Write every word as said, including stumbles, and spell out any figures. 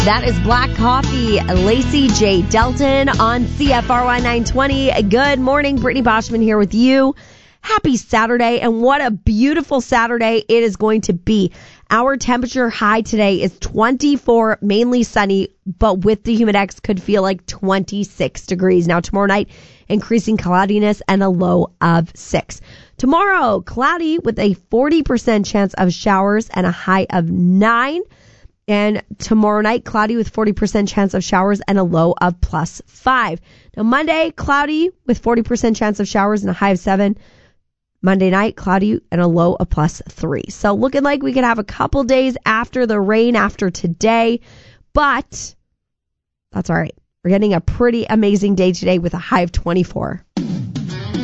That is Black Coffee, Lacey J. Delton on C F R Y nine twenty. Good morning, Brittany Boschman here with you. Happy Saturday, and what a beautiful Saturday it is going to be. Our temperature high today is twenty-four, mainly sunny, but with the humidex could feel like twenty-six degrees. Now tomorrow night, increasing cloudiness and a low of six. Tomorrow, cloudy with a forty percent chance of showers and a high of nine. And tomorrow night, cloudy with forty percent chance of showers and a low of plus five. Now Monday, cloudy with forty percent chance of showers and a high of seven. Monday night, cloudy and a low of plus three. So looking like we could have a couple days after the rain after today, but that's all right. We're getting a pretty amazing day today with a high of twenty-four.